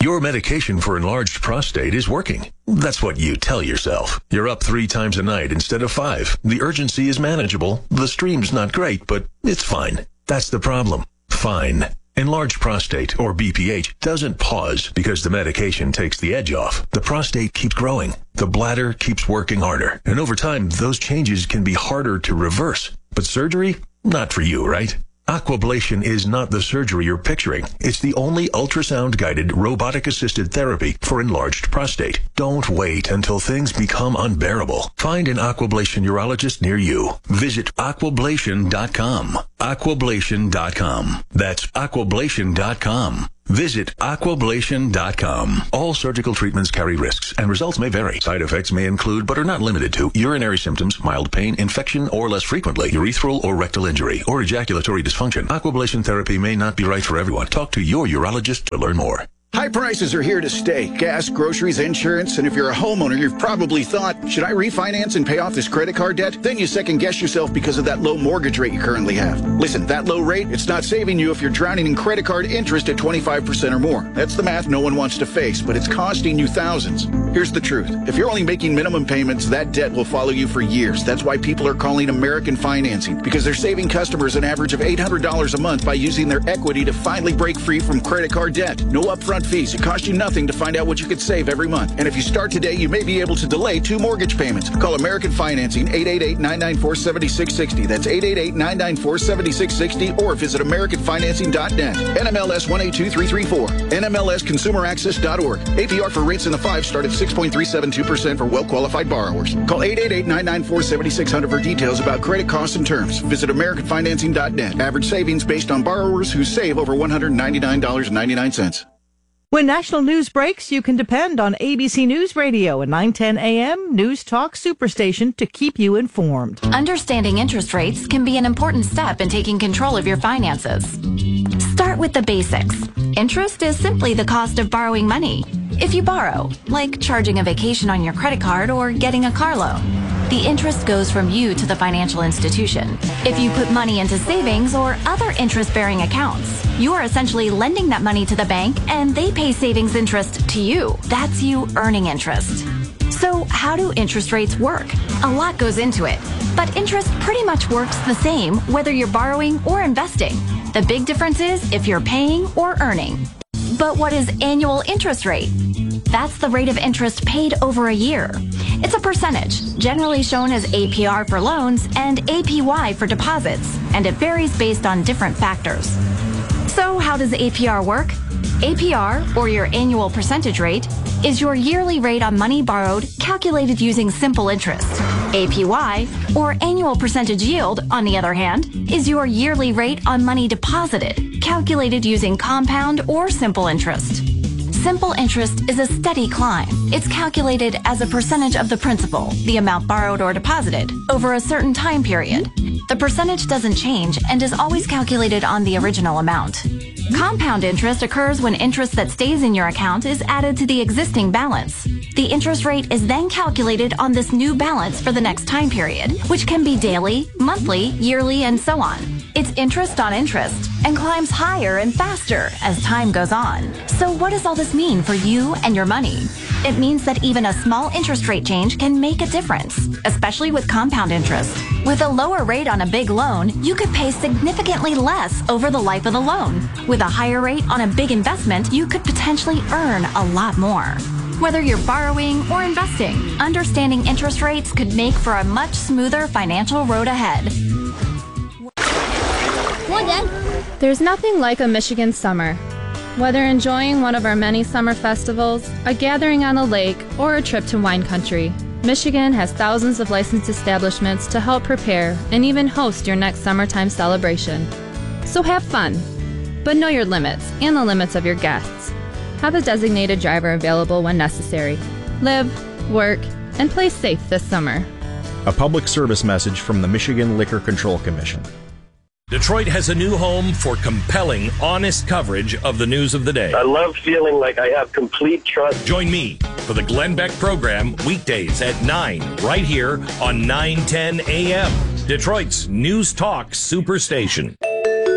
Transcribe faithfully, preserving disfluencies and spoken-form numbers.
Your medication for enlarged prostate is working. That's what you tell yourself. You're up three times a night instead of five. The urgency is manageable. The stream's not great, but it's fine. That's the problem. Fine. Enlarged prostate, or B P H, doesn't pause because the medication takes the edge off. The prostate keeps growing. The bladder keeps working harder. And over time, those changes can be harder to reverse. But surgery? Not for you, right? Aquablation is not the surgery you're picturing. It's the only ultrasound-guided, robotic-assisted therapy for enlarged prostate. Don't wait until things become unbearable. Find an Aquablation urologist near you. Visit aquablation dot com. aquablation dot com. That's aquablation dot com. Visit aquablation dot com. All surgical treatments carry risks, and results may vary. Side effects may include, but are not limited to, urinary symptoms, mild pain, infection, or less frequently, urethral or rectal injury, or ejaculatory dysfunction. Aquablation therapy may not be right for everyone. Talk to your urologist to learn more. High prices are here to stay. Gas, groceries, insurance, and if you're a homeowner, you've probably thought, should I refinance and pay off this credit card debt? Then you second guess yourself because of that low mortgage rate you currently have. Listen, that low rate, it's not saving you if you're drowning in credit card interest at twenty-five percent or more. That's the math no one wants to face, but it's costing you thousands. Here's the truth. If you're only making minimum payments, that debt will follow you for years. That's why people are calling American Financing, because they're saving customers an average of eight hundred dollars a month by using their equity to finally break free from credit card debt. No upfront fees. It costs you nothing to find out what you could save every month. And if you start today, you may be able to delay two mortgage payments. Call American Financing, eight eight eight, nine nine four, seven six six zero. That's eight eight eight, nine nine four, seven six six zero, or visit american financing dot net. N M L S one eight two three three four. N M L S consumer access dot org. A P R for rates in the five start at six point three seven two percent for well-qualified borrowers. Call eight eight eight, nine nine four, seven six zero zero for details about credit costs and terms. Visit american financing dot net. Average savings based on borrowers who save over one hundred ninety-nine dollars and ninety-nine cents. When national news breaks, you can depend on A B C News Radio and nine ten A M News Talk Superstation to keep you informed. Understanding interest rates can be an important step in taking control of your finances. Start with the basics. Interest is simply the cost of borrowing money. If you borrow, like charging a vacation on your credit card or getting a car loan, the interest goes from you to the financial institution. If you put money into savings or other interest-bearing accounts, you are essentially lending that money to the bank and they pay savings interest to you. That's you earning interest. So how do interest rates work? A lot goes into it, but interest pretty much works the same whether you're borrowing or investing. The big difference is if you're paying or earning. But what is annual interest rate? That's the rate of interest paid over a year. It's a percentage, generally shown as A P R for loans and A P Y for deposits, and it varies based on different factors. So how does A P R work? A P R, or your annual percentage rate, is your yearly rate on money borrowed calculated using simple interest. A P Y, or annual percentage yield, on the other hand, is your yearly rate on money deposited, calculated using compound or simple interest. Simple interest is a steady climb. It's calculated as a percentage of the principal, the amount borrowed or deposited, over a certain time period. The percentage doesn't change and is always calculated on the original amount. Compound interest occurs when interest that stays in your account is added to the existing balance. The interest rate is then calculated on this new balance for the next time period, which can be daily, monthly, yearly, and so on. It's interest on interest and climbs higher and faster as time goes on. So what does all this mean for you and your money? It means that even a small interest rate change can make a difference, especially with compound interest. With a lower rate on a big loan, you could pay significantly less over the life of the loan. With a higher rate on a big investment, you could potentially earn a lot more. Whether you're borrowing or investing, understanding interest rates could make for a much smoother financial road ahead. There's nothing like a Michigan summer. Whether enjoying one of our many summer festivals, a gathering on a lake, or a trip to wine country, Michigan has thousands of licensed establishments to help prepare and even host your next summertime celebration. So have fun, but know your limits and the limits of your guests. Have a designated driver available when necessary. Live, work, and play safe this summer. A public service message from the Michigan Liquor Control Commission. Detroit has a new home for compelling, honest coverage of the news of the day. I love feeling like I have complete trust. Join me for the Glenn Beck program weekdays at nine, right here on nine ten A M, Detroit's News Talk Superstation.